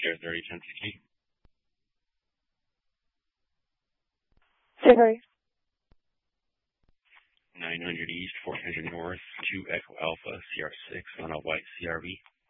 Sierra 30, 1060. Sierra 900 East, 400 North, 2 Echo Alpha, CR6 on a white CRV.